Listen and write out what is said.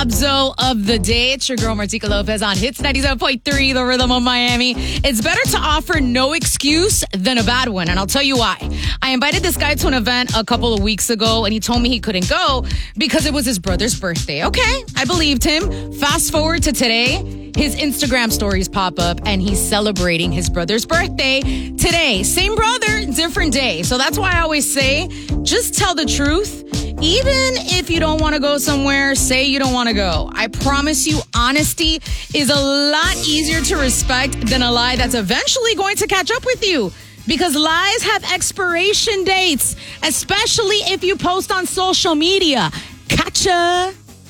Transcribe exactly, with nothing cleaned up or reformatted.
Gobzo of the day. It's your girl, Martika Lopez, on Hits ninety-seven point three, the rhythm of Miami. It's better to offer no excuse than a bad one, and I'll tell you why. I invited this guy to an event a couple of weeks ago, and he told me he couldn't go because it was his brother's birthday. Okay, I believed him. Fast forward to today, his Instagram stories pop up, and he's celebrating his brother's birthday today. Same brother, different day. So that's why I always say, just tell the truth. Even if you don't want to go somewhere, say you don't want to go. I promise you, honesty is a lot easier to respect than a lie that's eventually going to catch up with you. Because lies have expiration dates, especially if you post on social media. Gotcha.